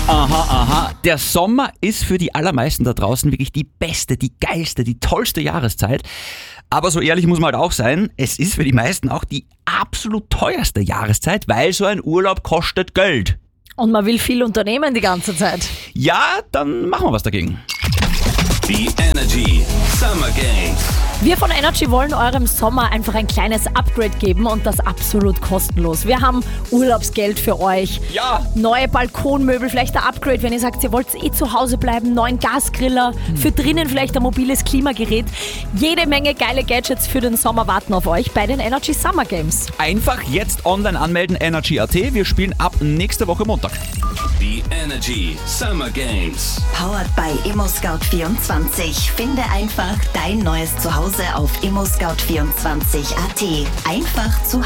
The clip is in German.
Aha, aha. Der Sommer ist für die allermeisten da draußen wirklich die beste, die geilste, die tollste Jahreszeit. Aber so ehrlich muss man halt auch sein, es ist für die meisten auch die absolut teuerste Jahreszeit, weil so ein Urlaub kostet Geld. Und man will viel unternehmen die ganze Zeit. Ja, dann machen wir was dagegen. Die Energy Summer Games. Wir von Energy wollen eurem Sommer einfach ein kleines Upgrade geben und das absolut kostenlos. Wir haben Urlaubsgeld für euch, Ja. neue Balkonmöbel, vielleicht ein Upgrade, wenn ihr sagt, ihr wollt zu Hause bleiben, neuen Gasgriller, für drinnen vielleicht ein mobiles Klimagerät. Jede Menge geile Gadgets für den Sommer warten auf euch bei den Energy Summer Games. Einfach jetzt online anmelden, Energy.at. Wir spielen ab nächste Woche Montag. Die Energy Summer Games. Powered by ImmoScout24. Finde einfach dein neues Zuhause auf ImmoScout24.at. Einfach zu